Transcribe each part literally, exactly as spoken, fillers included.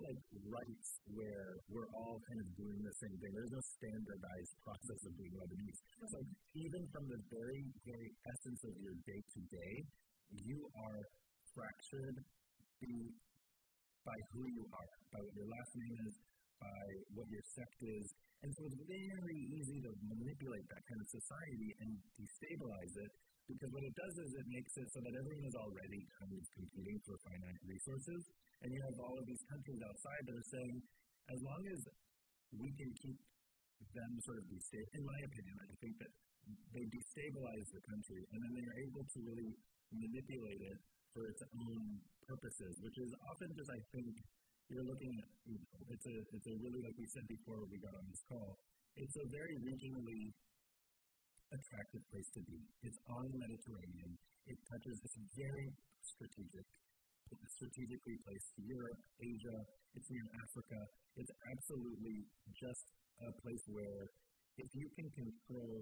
like rights where we're all kind of doing the same thing. There's no standardized process of being Lebanese. Mm-hmm. So like, even from the very, very essence of your day-to-day, you are fractured by who you are, by what your last name is, by what your sect is. And so it's very easy to manipulate that kind of society and destabilize it, because what it does is it makes it so that everyone is already kind of competing for finite resources. And you have all of these countries outside that are saying, as long as we can keep them sort of destabilized, in my opinion, I think that they destabilize the country, and then they're able to really manipulate it for its own purposes, which is often just, I think, you're looking at, you know, it's a, it's a really, like we said before we got on this call, it's a very regionally attractive place to be. It's on the Mediterranean. It touches, it's very strategic, strategically placed to Europe, Asia, it's near Africa. It's absolutely just a place where if you can control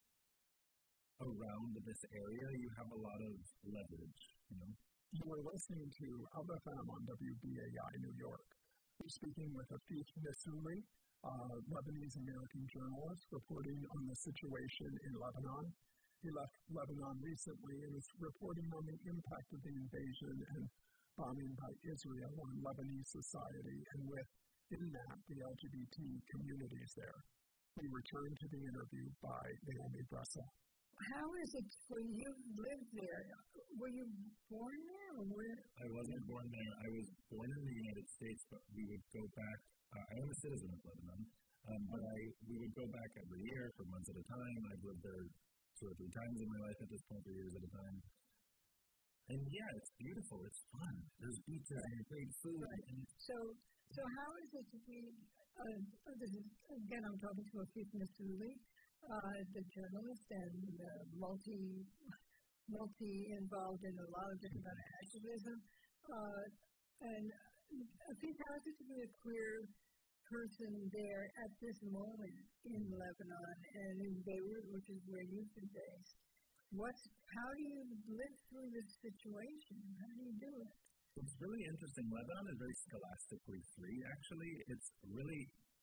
around this area, you have a lot of leverage, you know? You were listening to Alba Fam on W B A I New York. We're speaking with Afif Nessouri, a Lebanese-American journalist reporting on the situation in Lebanon. He left Lebanon recently and is reporting on the impact of the invasion and bombing by Israel on Lebanese society, and within that, the L G B T communities there. We return to the interview by Naomi Bressa. How is it when you lived there? Were you born there or where? I wasn't born there. I was born in the United States, but we would go back. Uh, I am a citizen of Lebanon, um, but I we would go back every year for months at a time. I've lived there two or three times in my life at this point, three years at a time. And yeah, it's beautiful. It's fun. There's beaches and great food. Right. And so, so how is it to be? Uh, this is, again, I'm talking to Afif Nessouri, uh, the journalist and uh, multi, multi involved in a lot of different kind of activism. Uh, and Afif, how is it to be a queer person there at this moment in Lebanon and in Beirut, which is where you've been based? What's, how do you live through this situation? How do you do it? It's really interesting. Lebanon is very scholastically free, actually. It's really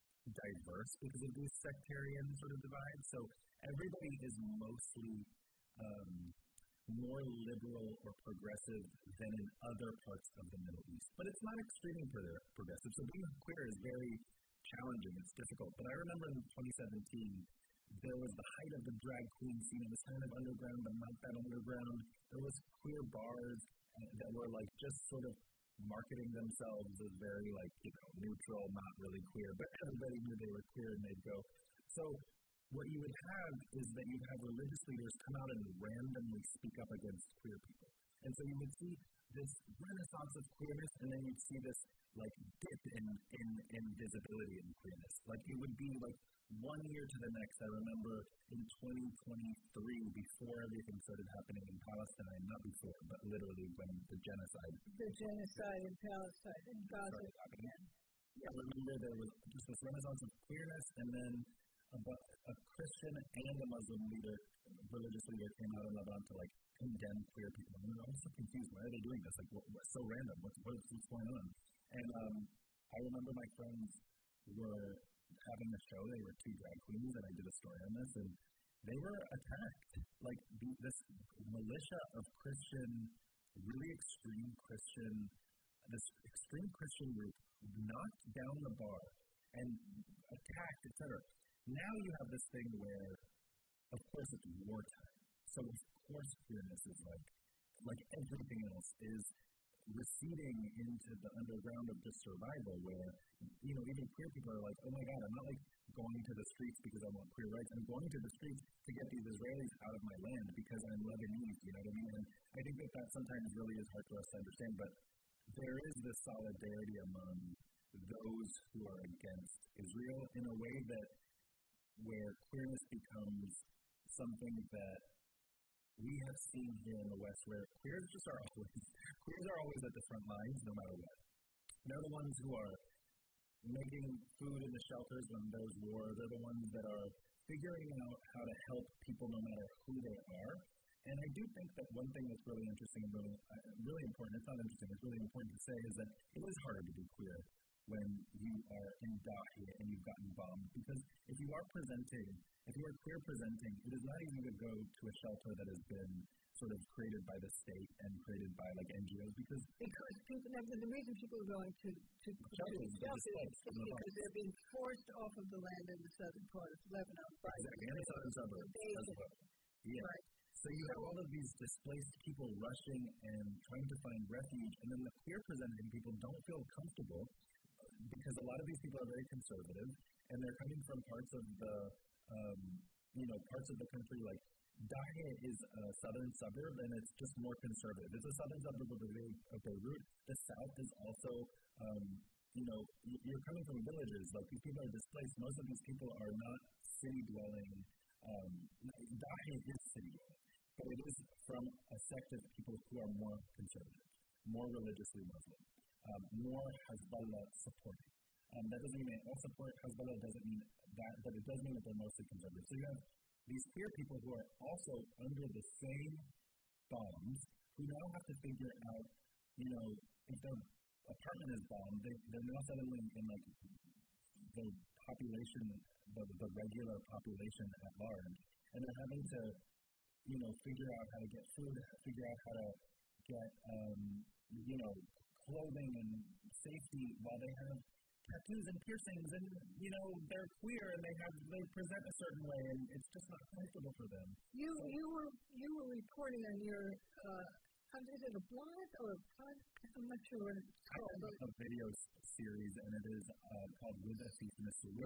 diverse because of these sectarian sort of divides. So everybody is mostly um, more liberal or progressive than in other parts of the Middle East. But it's not extremely progressive. So being queer is very challenging. It's difficult. But I remember in twenty seventeen, there was the height of the drag queen scene. It was kind of underground, but not that underground. There was queer bars that were like just sort of marketing themselves as very like, you know, neutral, not really queer, but everybody knew they were queer and they'd go. So what you would have is that you'd have religious leaders come out and randomly speak up against queer people. And so you would see this renaissance of queerness, and then you'd see this like dip in, in, in visibility in queerness. Like it would be like one year to the next. I remember in twenty twenty-three, before everything started happening in Palestine, not before, but literally when the genocide. The genocide in Palestine, in Gaza. Yeah, I remember there was just this renaissance of queerness, and then a, a Christian and a Muslim leader, religious leader, came out in Lebanon to like condemn queer people. And I was so confused. Why are they doing this? Like, what, what's so random? What's, what's, what's going on? And um, I remember my friends were having a show. They were two drag queens, and I did a story on this, and they were attacked. Like the, this militia of Christian, really extreme Christian, this extreme Christian group knocked down the bar and attacked, et cetera. Now you have this thing where, of course, it's wartime. So of course, queerness is like, like everything else is receding into the underground of just survival, where, you know, even queer people are like, oh my God, I'm not like going to the streets because I want queer rights. I'm going to the streets to get these Israelis out of my land because I'm Lebanese, you know what I mean? And I think that that sometimes really is hard for us to understand, but there is this solidarity among those who are against Israel in a way that where queerness becomes something that we have seen here in the West, where queers just are always, queers are always at the front lines, no matter what. They're the ones who are making food in the shelters when there's war. They're the ones that are figuring out how to help people no matter who they are. And I do think that one thing that's really interesting and really, uh, really important, it's not interesting, it's really important to say, is that it is harder to be queer when you are in Dahi and you've gotten bombed. Because if you are presenting, if you are queer presenting, it is not easy to go to a shelter that has been sort of created by the state and created by like N G Os because because people, the reason people are going to to, to shelters is because they're being forced off of the land in the southern part of Lebanon. Right. Exactly, and the southern suburbs as well. Yeah. Right. So you have all of these displaced people rushing and trying to find refuge, and then the queer presenting people don't feel comfortable because a lot of these people are very conservative, and they're coming from parts of the, um, you know, parts of the country like Dahi is a southern suburb, and it's just more conservative. It's a southern suburb of Beirut. The south is also, um, you know, you're coming from villages. Like these people are displaced. Most of these people are not city-dwelling. Um, Dahi is city-dwelling. But it is from a sect of people who are more conservative, more religiously Muslim, um, more Hezbollah supporting. Um, that doesn't mean they all support Hezbollah, doesn't mean that, but it does mean that they're mostly conservative. So you have these queer people who are also under the same bombs, who now have to figure out, you know, if their apartment is bombed, they, they're now suddenly in like the population, the, the regular population at large, and they're having to, you know, figure out how to get food, figure out how to get, um, you know, clothing and safety while they have tattoos and piercings and, you know, they're queer and they have, they present a certain way and it's just not comfortable for them. You, so, you were, you were reporting on your, uh, is it a blog or a podcast? I'm not sure what it's called. I have a video series, and it is uh, called With Asif Nessouri.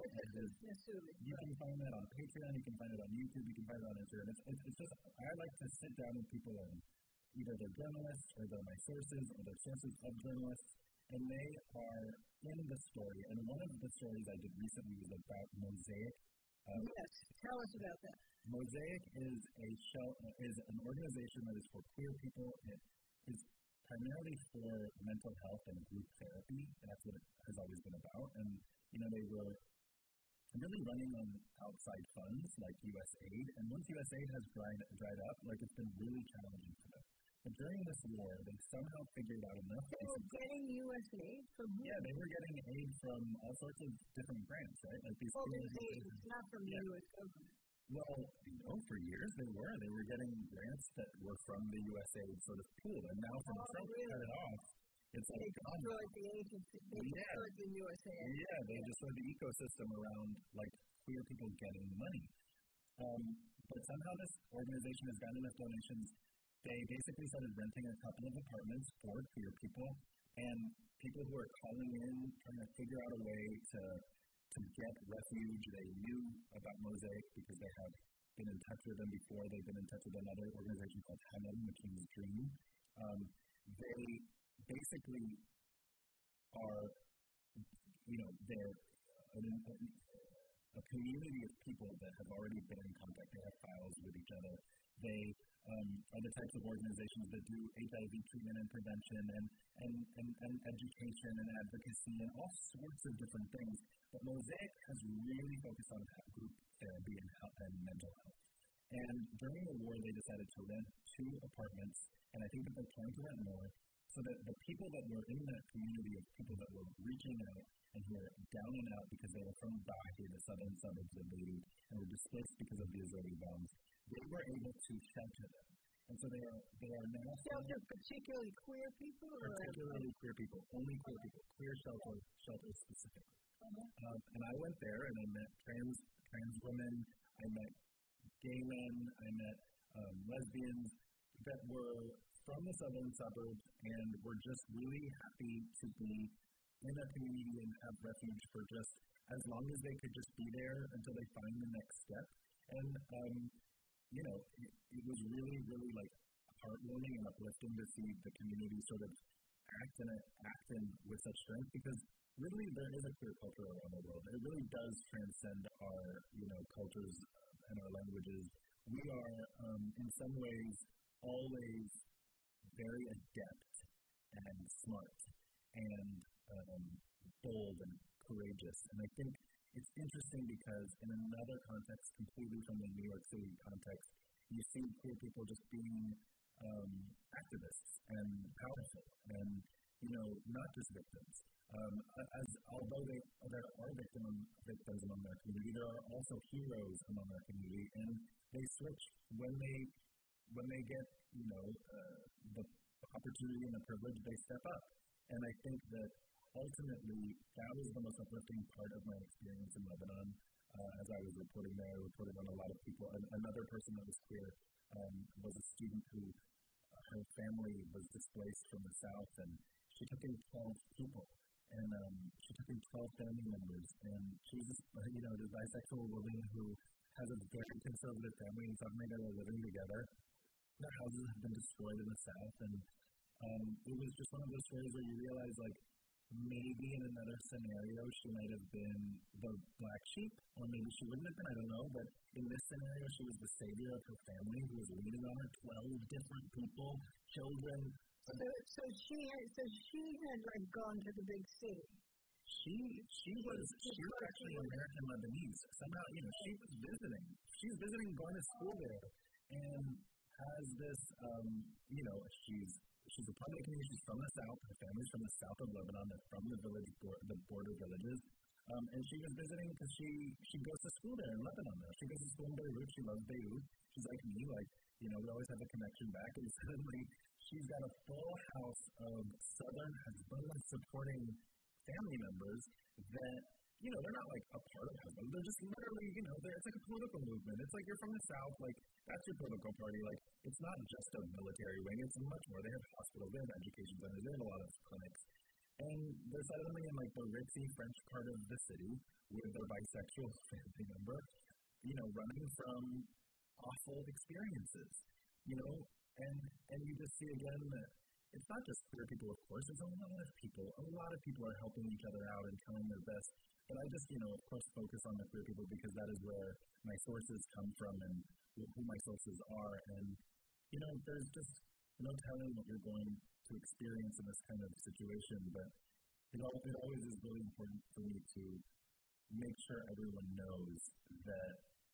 You can find that on Patreon, you can find it on YouTube, you can find it on Instagram. It's, it's, it's just, I like to sit down with people and either they're journalists or they're my sources or they're sources of journalists, and they are in the story. And one of the stories I did recently was about Mosaic. Um, yes, tell us about that. Mosaic is a shell, is an organization that is for queer people. It is primarily for mental health and group therapy, and that's what it has always been about. And, you know, they were really running on outside funds like U S aid, and once U S aid has dried, dried up, like, it's been really challenging for them. But during this war, they somehow figured out enough. They were getting U S aid from who? Yeah, they were getting aid from all sorts of different grants, right? Like these. Well, aid, it's not from yeah. the U S government. Well, you know, for years they were. They were getting grants that were from the U S aid sort of pool, and now from oh, Trump really? cut it off, it's they like gone. Destroyed the agency. They yeah. destroyed the U S aid. Yeah, they destroyed the ecosystem around like queer people getting money. Um, but somehow this organization has gotten enough donations. They basically started renting a couple of apartments for queer people, and people who are calling in trying to figure out a way to to get refuge. They knew about Mosaic because they have been in touch with them before. They've been in touch with another organization called Hamad, the King's Dream. Um, they basically are, you know, they're a, a community of people that have already been in contact. They have files with each other. They um, are the types of organizations that do H I V treatment and prevention and, and, and, and education and advocacy and all sorts of different things. But Mosaic has really focused on group therapy and, health and mental health. And during the war, they decided to rent two apartments, and I think that they're trying to rent more, so that the people that were in that community of people that were reaching out and who were down and out because they were from Dahi, the southern suburbs of Beirut, and were displaced because of the Israeli bombs, they were able to shelter them. And so they are they are now shelter particularly queer people, or particularly queer people, only queer people, queer shelter shelter specifically. Uh-huh. Um, and I went there and I met trans trans women, I met gay men, I met um, lesbians that were from the southern suburbs and were just really happy to be in a community and have refuge for just as long as they could just be there until they find the next step. And um, you know, it, it was really, really like heartwarming and uplifting to see the community sort of act and act in with such strength, because really there is a queer culture around the world. It really does transcend our, you know, cultures and our languages. We are, um, in some ways, always very adept and smart and um, bold and courageous. And I think it's interesting because in another context, completely from the New York City context, you see queer people just being um, activists and powerful and, you know, not just victims. Um, as although they, there are victim, victims among their community, there are also heroes among their community, and they switch when they when they get you know uh, the opportunity and the privilege, they step up. And I think that ultimately that was the most uplifting part of my experience in Lebanon. Uh, as I was reporting there, I reported on a lot of people. And another person that was queer um, was a student who uh, her family was displaced from the south, and she took in twelve people. And um, she took in twelve family members, and she was this, you know, this bisexual woman who has a very conservative family, and suddenly they were living together. Their houses have been destroyed in the south, and um, it was just one of those stories where you realize, like, maybe in another scenario she might have been the black sheep, or maybe she wouldn't have been, I don't know, but in this scenario she was the savior of her family who was leaning on her, twelve different people, children. So, so she had, so she had like gone to the big city. She she was she was actually American Lebanese. Somehow, you know, she was visiting. She was visiting, going to school there, and has this, um, you know, she's she's a Republican. She's from the south. Her family's from the south of Lebanon. They're from the village, the border villages. Um, and she was visiting because she she goes to school there in Lebanon. Now she goes to school in Beirut. She loves Beirut. She's like me, like you know, we always have a connection back. And suddenly, she's got a full house of Southern Hezbollah supporting family members that, you know, they're not like a part of Hezbollah. They're just literally, you know, it's like a political movement. It's like you're from the South, like that's your political party. Like it's not just a military wing. It's much more. They have hospitals, they have education centers, they have a lot of clinics. And they're suddenly in like the ritzy French part of the city with their bisexual family member, you know, running from awful experiences, you know, and and you just see again that it's not just queer people, of course. There's a lot of people. A lot of people are helping each other out and trying their best. But I just, you know, of course, focus on the queer people because that is where my sources come from and who my sources are. And, you know, there's just no telling what you're going to experience in this kind of situation. But it, all, it always is really important for me to make sure everyone knows that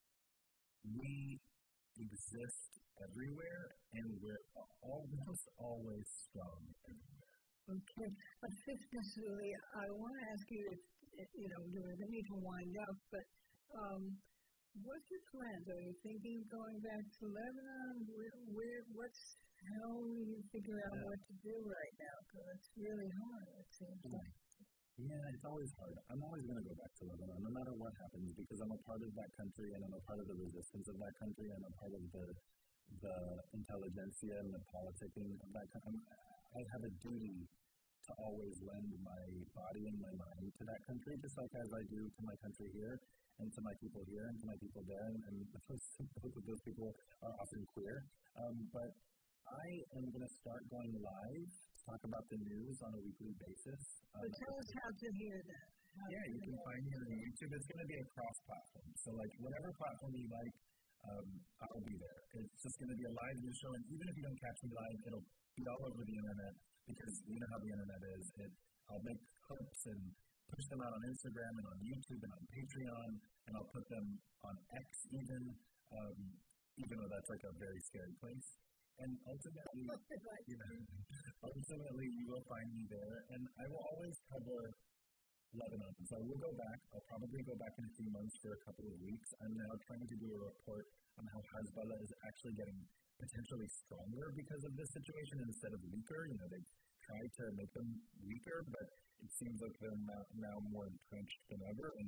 we exist everywhere, and we're almost always strong everywhere. Okay. Uh, Sister Suli, I want to ask you, if, you know, we're going to need to wind up, but um, what's your plans? Are you thinking of going back to Lebanon? Where, where, what's, how will you figure out yeah. what to do right now? Because it's really hard, it seems yeah. like. Yeah, it's always hard. I'm always going to go back to Lebanon, no matter what happens, because I'm a part of that country, and I'm a part of the resistance of that country, and I'm a part of the the intelligentsia and the politicking of that country. I have a duty to always lend my body and my mind to that country, just like as I do to my country here, and to my people here, and to my people there, and, and both of those people are often queer. Um, but I am going to start going live to talk about the news on a weekly basis. Um, so tell us how to hear that. How yeah, you can find me on YouTube. It's going to be a cross-platform. So, like, whatever platform you like, um, I'll be there. It's just going to be a live news show, and even if you don't catch me live, it'll be all over the internet, because you know how the internet is. It, I'll make clips and push them out on Instagram and on YouTube and on Patreon, and I'll put them on X even, um, even though that's like a very scary place. And ultimately, you know, ultimately, you will find me there, and I will always cover Lebanon. So I will go back. I'll probably go back in a few months for a couple of weeks. I'm now trying to do a report on how Hezbollah is actually getting potentially stronger because of this situation instead of weaker. You know, they've tried to make them weaker, but it seems like they're now, now more entrenched than ever. And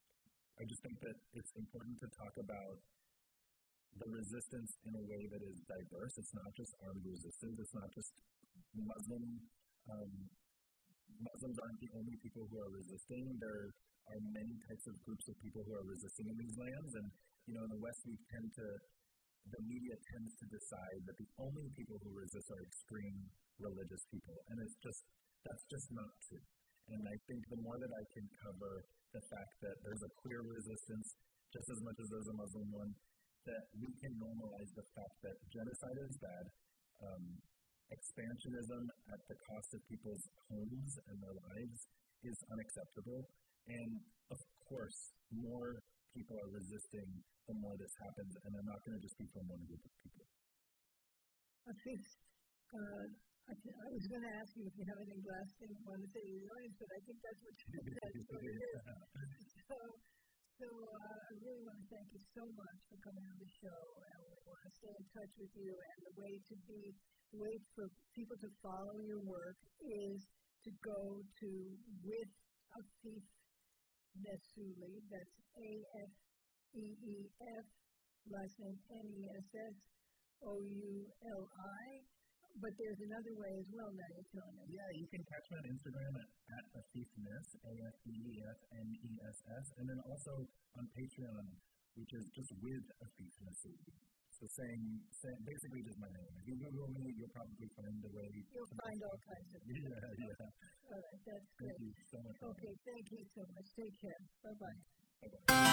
I just think that it's important to talk about the resistance in a way that is diverse. It's not just armed resistance. It's not just Muslim. Um, Muslims aren't the only people who are resisting. There are many types of groups of people who are resisting in these lands. And, you know, in the West, we tend to, the media tends to decide that the only people who resist are extreme religious people. And it's just, that's just not true. And I think the more that I can cover the fact that there's a queer resistance just as much as there's a Muslim one, that we can normalize the fact that genocide is bad, um, expansionism at the cost of people's homes and their lives is unacceptable, and of course, more people are resisting the more this happens, and they're not going to just be from one group of people. I think uh, I, I was going to ask you if you have any last thing you want to say to the audience, but I think that's what you said. So, so, so uh, I really want to thank you so much for coming on the show, and we want to stay in touch with you. And the way to be, the way for people to follow your work is to go to with Afif Nessouli. That's A F E E F, last name N E S S O U L I. But there's another way as well now you're telling us. Yeah, you can catch me on Instagram at, at AfifNess, A F E E F N E S S, and then also on Patreon, which is just with Afif Nessouli. So saying, saying, basically just my name. If you Google me, you'll probably find the way. You'll find all kinds of things. Yeah, yeah. All right, that's great. Thank you so much. Okay, thank you so much. Take care. Bye-bye. Bye-bye.